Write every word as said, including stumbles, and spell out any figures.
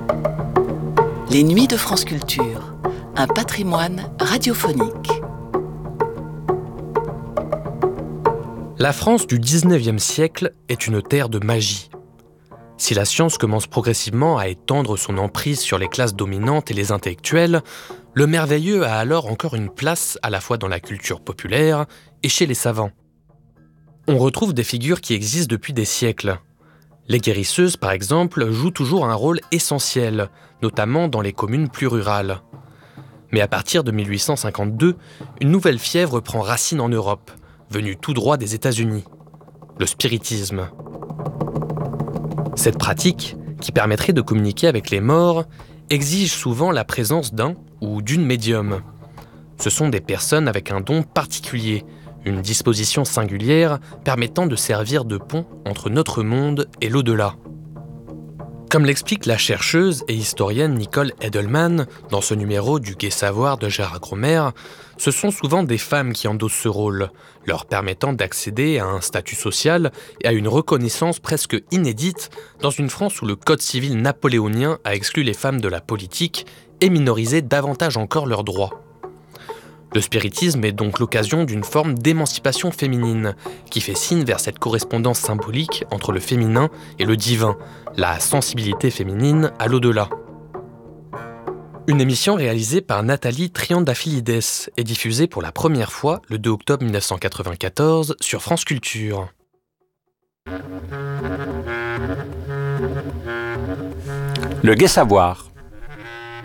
Les Nuits de France Culture, un patrimoine radiophonique. La France du dix-neuvième siècle est une terre de magie. Si la science commence progressivement à étendre son emprise sur les classes dominantes et les intellectuels, le merveilleux a alors encore une place à la fois dans la culture populaire et chez les savants. On retrouve des figures qui existent depuis des siècles. Les guérisseuses, par exemple, jouent toujours un rôle essentiel, notamment dans les communes plus rurales. Mais à partir de mille huit cent cinquante-deux, une nouvelle fièvre prend racine en Europe, venue tout droit des États-Unis, le spiritisme. Cette pratique, qui permettrait de communiquer avec les morts, exige souvent la présence d'un ou d'une médium. Ce sont des personnes avec un don particulier, une disposition singulière permettant de servir de pont entre notre monde et l'au-delà. Comme l'explique la chercheuse et historienne Nicole Edelman dans ce numéro du Gai Savoir de Gérard Gromer, ce sont souvent des femmes qui endossent ce rôle, leur permettant d'accéder à un statut social et à une reconnaissance presque inédite dans une France où le code civil napoléonien a exclu les femmes de la politique et minorisé davantage encore leurs droits. Le spiritisme est donc l'occasion d'une forme d'émancipation féminine, qui fait signe vers cette correspondance symbolique entre le féminin et le divin, la sensibilité féminine à l'au-delà. Une émission réalisée par Nathalie Triandafylides est diffusée pour la première fois le deux octobre mille neuf cent quatre-vingt-quatorze sur France Culture. Le Gai Savoir.